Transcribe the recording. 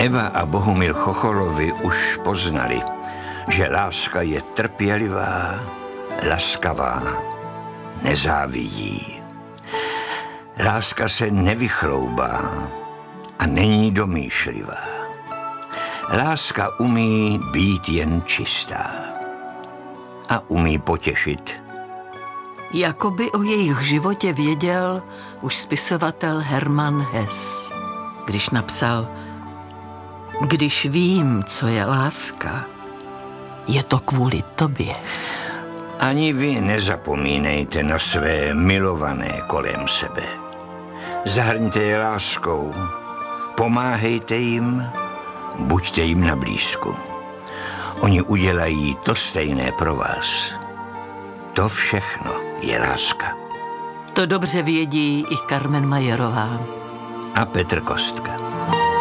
Eva a Bohumil Chocholovi už poznali, že láska je trpělivá, laskavá, nezávidí. Láska se nevychloubá a není domýšlivá. Láska umí být jen čistá a umí potěšit. Jakoby o jejich životě věděl už spisovatel Hermann Hesse, když napsal: Když vím, co je láska, je to kvůli tobě. Ani vy nezapomínejte na své milované kolem sebe. Zahrňte je láskou, pomáhejte jim, buďte jim na blízku. Oni udělají to stejné pro vás. To všechno je láska. To dobře vědí i Carmen Majerová. A Petr Kostka.